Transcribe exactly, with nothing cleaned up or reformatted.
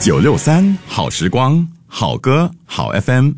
九六三好时光，好歌好 F M。